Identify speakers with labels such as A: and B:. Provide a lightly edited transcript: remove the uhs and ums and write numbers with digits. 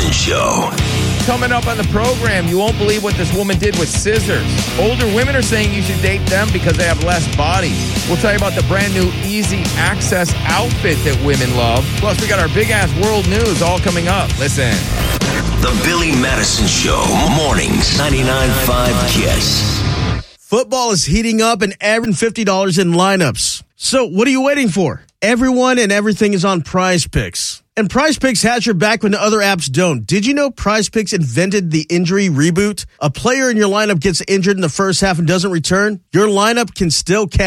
A: Madison Show.
B: Coming up on the program, you won't believe what this woman did with scissors. Older women are saying you should date them because they have less body. We'll tell you about the brand new Easy Access outfit that women love. Plus, we got our big-ass world news all coming up. Listen.
A: The Billy Madison Show. Mornings, 99.5 KISS.
C: Football is heating up and averaging $50 in lineups. So what are you waiting for? Everyone and everything is on Prize Picks. And Prize Picks has your back when the other apps don't. Did you know Prize Picks invented the injury reboot? A player in your lineup gets injured in the first half and doesn't return? Your lineup can still catch